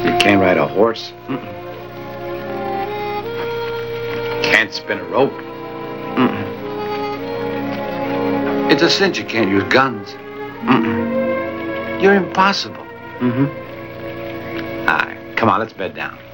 You can't ride a horse? Mm-mm. Can't spin a rope? Mm-mm. It's a cinch you can't use guns. Mm-mm. You're impossible. Mm-hmm. All right, come on, let's bed down.